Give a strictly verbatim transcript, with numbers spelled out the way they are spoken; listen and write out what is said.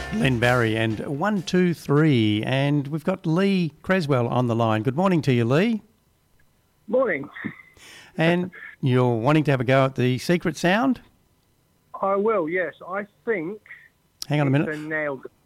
Len Barry and one, two, three. And we've got Lee Creswell on the line. Good morning to you, Lee. Morning. And you're wanting to have a go at the secret sound? I will, yes. I think Hang on a minute. it's a nail.